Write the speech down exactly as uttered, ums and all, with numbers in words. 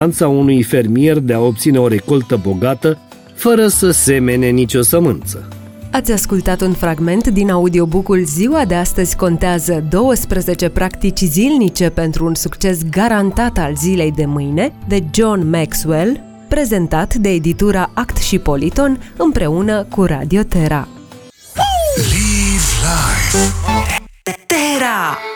șansa unui fermier de a obține o recoltă bogată fără să semene nicio sămânță. Ați ascultat un fragment din audiobook-ul Ziua de astăzi contează douăsprezece practici zilnice pentru un succes garantat al zilei de mâine, de John Maxwell, prezentat de editura Act și Politon împreună cu Radio Terra. Live Life. Terra!